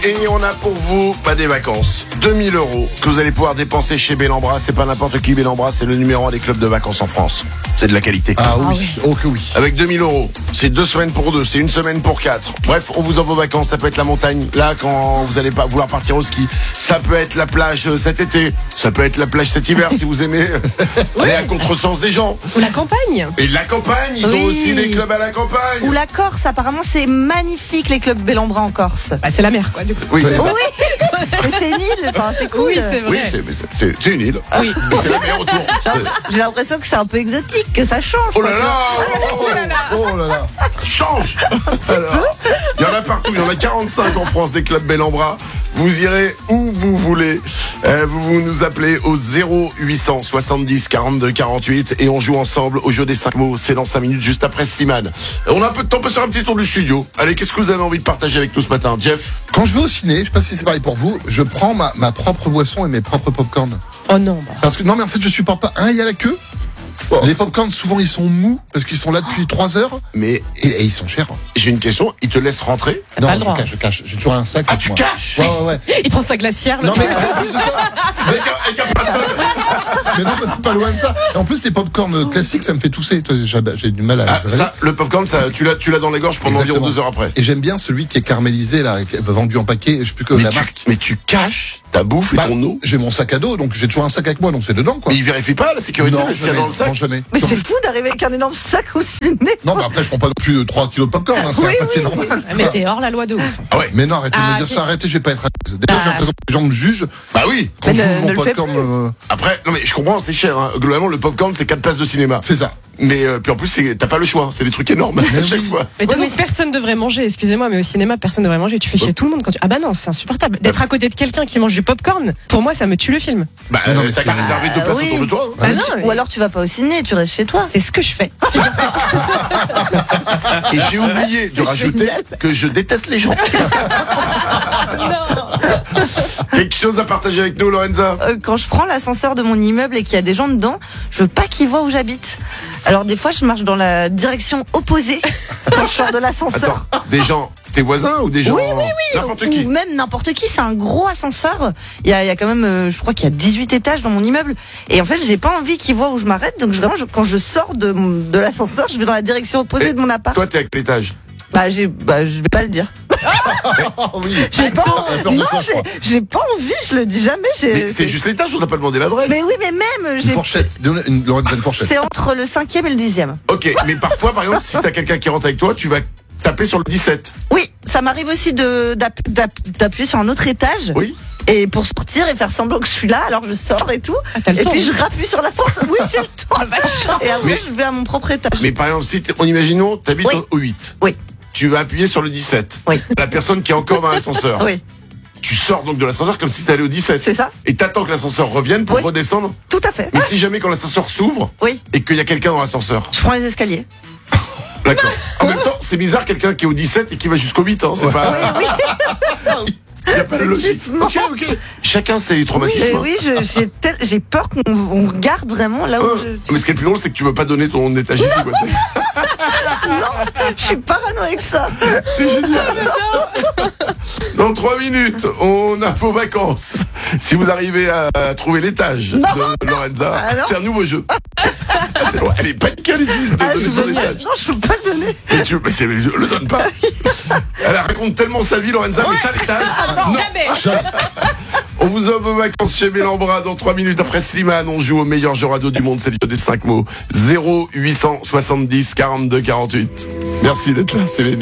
et on a pour vous des vacances. 2000 € que vous allez pouvoir dépenser chez Bellambra. C'est pas n'importe qui, Bellambra, c'est le numéro 1 des clubs de vacances en France. C'est de la qualité. Ah oui, oh que oui. Avec 2000 €, c'est 2 semaines pour 2, c'est 1 semaine pour 4. Bref, on vous offre vos vacances. Ça peut être la montagne, là, quand vous allez pas vouloir partir au ski. Ça peut être la plage cet été. Ça peut être la plage cet hiver, si vous aimez aller à contresens des gens. Ou la campagne. Et la campagne, ils ont aussi des clubs à la campagne. Ou la Corse, apparemment c'est magnifique les clubs Bellambra en Corse. Bah, c'est la mer, quoi, du coup. Oui, c'est ça. Oui, mais c'est une île, enfin, c'est cool. Oui, c'est vrai. Oui, c'est une île. Oui. Mais c'est la mer autour. J'ai l'impression que c'est un peu exotique, que ça change. Oh là là, Oh là là. ça change. Alors, il y en a partout, il y en a 45 en France des clubs Bellambra. Vous irez où vous voulez. Vous nous appelez au 0800 70 42 48 et on joue ensemble au jeu des 5 mots. C'est dans 5 minutes juste après Slimane. On a un peu de temps pour faire un petit tour du studio. Allez, qu'est-ce que vous avez envie de partager avec nous ce matin, Jeff? Quand je vais au ciné, je sais pas si c'est pareil pour vous, je prends ma propre boisson et mes propres popcorn. Oh non, bah. Parce que non mais en fait je supporte pas. Il y a la queue. Les popcorn souvent ils sont mous parce qu'ils sont là depuis 3 heures. Mais Et ils sont chers. j'ai une question, ils te laissent rentrer? Non, pas le droit. je cache. J'ai toujours un sac. Ah, avec tu moi. caches? Ouais. Il prend sa glacière. Non mais l'autre. c'est ça. Avec un passage. Mais non, c'est pas loin de ça. Et en plus les popcorn classiques ça me fait tousser. J'ai du mal à Ah, les avaler. ça, le popcorn, ça, tu l'as dans les gorges pendant environ Exactement. 2 heures après. Et j'aime bien celui qui est caramélisé là, vendu en paquet. Je sais plus que la marque. Mais tu caches ta bouffe et Bah, ton eau? j'ai mon sac à dos, donc j'ai toujours un sac avec moi, donc c'est dedans quoi. Mais ils vérifient pas la sécurité, Non, s'il y a jamais, dans le sac? non, jamais. Mais c'est fou d'arriver avec un énorme sac au ciné. Non, mais après, je prends pas non plus 3 kilos de popcorn, hein, c'est Oui, un paquet oui, normal. Ah, mais t'es hors la loi de ouf. Ah ouais. Mais non, arrêtez de Ah, me dire si. ça, arrêtez, je vais pas être à l'aise. Déjà, j'ai Ah. l'impression que les gens me jugent Bah oui. quand Mais j'ouvre ne mon le fais popcorn. Après, non mais je comprends, c'est cher. Hein. Globalement, le popcorn, c'est 4 places de cinéma. C'est ça. Mais puis en plus, t'as pas le choix. C'est des trucs énormes à chaque oui. fois. Mais de toute façon, personne devrait manger, excusez-moi, mais au cinéma, personne devrait manger. Tu fais chier tout le monde quand tu. Ah bah non, c'est insupportable. D'être à côté de quelqu'un qui mange du popcorn, pour moi, ça me tue le film. Bah, Non, mais t'as c'est- qu'à réserver 2 places oui. autour de toi. Hein. Bah non, mais Ou alors tu vas pas au ciné, tu restes chez toi. c'est ce que je fais. Et j'ai oublié de rajouter que je déteste les gens. Quelque chose à partager avec nous, Lorenza? Quand je prends l'ascenseur de mon immeuble et qu'il y a des gens dedans, je veux pas qu'ils voient où j'habite. Alors des fois, je marche dans la direction opposée quand je sors de l'ascenseur. Attends, des gens, tes voisins ou des gens? Oui, N'importe qui. Ou même n'importe qui, c'est un gros ascenseur. Il y a quand même, je crois qu'il y a 18 étages dans mon immeuble. Et en fait, j'ai pas envie qu'ils voient où je m'arrête. Donc vraiment, quand je sors de l'ascenseur, je vais dans la direction opposée de mon appart. Toi, t'es à quel étage? Je vais pas le dire. Oh oui. J'ai pas, T'as peur de non, toi, je crois. j'ai pas envie, je le dis jamais. Mais c'est juste l'étage, on t'a pas demandé l'adresse. Mais oui, mais même, Une fourchette. Lorenza, une fourchette. c'est entre le 5e et le 10e. Ok, mais parfois, par exemple, si t'as quelqu'un qui rentre avec toi, tu vas taper sur le 17. Oui, ça m'arrive aussi d'appuyer sur un autre étage. Oui. Et pour sortir et faire semblant que je suis là, alors je sors et tout. Ah, t'as le Et temps. puis je rappuie sur la force. Oui, j'ai le temps. Et après, Mais- je vais à mon propre étage. Mais par exemple, si imaginons, t'habites Oui. au 8. Oui. Tu vas appuyer sur le 17. Oui. La personne qui est encore dans l'ascenseur. Oui, Tu sors donc de l'ascenseur comme si t'allais au 17. c'est ça. Et t'attends que l'ascenseur revienne pour Oui. redescendre. Tout à fait. Mais si jamais quand l'ascenseur s'ouvre Oui, et qu'il y a quelqu'un dans l'ascenseur. je prends les escaliers. D'accord. En même temps, c'est bizarre quelqu'un qui est au 17 et qui va jusqu'au 8. Hein, c'est pas. Il n'y a pas de logique. Effectivement. Ok. Chacun ses Oui, traumatismes. oui, j'ai peur qu'on regarde vraiment là où Mais ce qui est le plus drôle, c'est que tu veux pas donner ton étage ici. Quoi. je suis parano avec ça. C'est génial. Dans 3 minutes, on a vos vacances. Si vous arrivez à trouver l'étage de Lorenza, Ah non. c'est un nouveau jeu. C'est loin. Elle est paniquée de donner son étage. Non, je peux pas le donner. Mais je le donne pas. Elle raconte tellement sa vie, Lorenza, mais ça, l'étage. Jamais. On vous offre vos vacances chez Bellambra dans 3 minutes après Slimane. On joue au meilleur jeu radio du monde, c'est le jeu des 5 mots. 0870 42 48. Merci d'être là, c'est l'énergie.